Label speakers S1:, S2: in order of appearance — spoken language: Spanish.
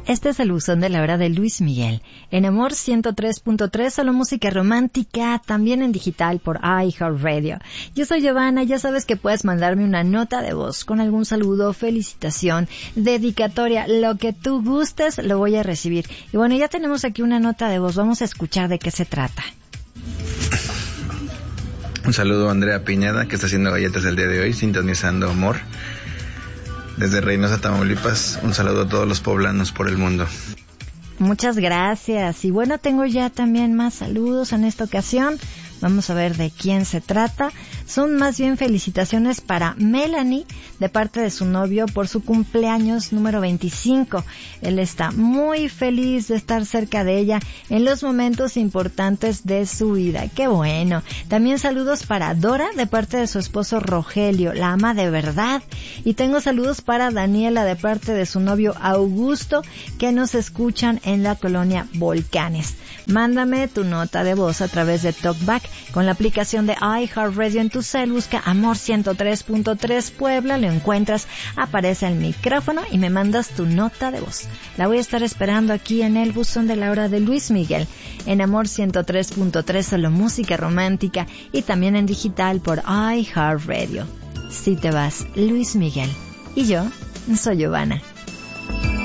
S1: Este es el buzón de la hora de Luis Miguel. En Amor 103.3, solo música romántica, también en digital por iHeartRadio. Yo soy Giovanna, ya sabes que puedes mandarme una nota de voz con algún saludo, felicitación, dedicatoria, lo que tú gustes, lo voy a recibir. Y bueno, ya tenemos aquí una nota de voz, vamos a escuchar de qué se trata.
S2: Un saludo a Andrea Piñada, que está haciendo galletas el día de hoy, sintonizando Amor. Desde Reynosa, Tamaulipas, un saludo a todos los poblanos por el mundo.
S1: Muchas gracias. Y bueno, tengo ya también más saludos en esta ocasión. Vamos a ver de quién se trata. Son más bien felicitaciones para Melanie de parte de su novio por su cumpleaños número 25. Él está muy feliz de estar cerca de ella en los momentos importantes de su vida. ¡Qué bueno! También saludos para Dora de parte de su esposo Rogelio, la ama de verdad. Y tengo saludos para Daniela de parte de su novio Augusto, que nos escuchan en la colonia Volcanes. Mándame tu nota de voz a través de TalkBack con la aplicación de iHeartRadio en tu cel. Busca Amor 103.3 Puebla, lo encuentras, aparece el micrófono y me mandas tu nota de voz. La voy a estar esperando aquí en el buzón de la hora de Luis Miguel, en Amor 103.3, solo música romántica, y también en digital por iHeartRadio. Si te vas, Luis Miguel. Y yo soy Giovanna.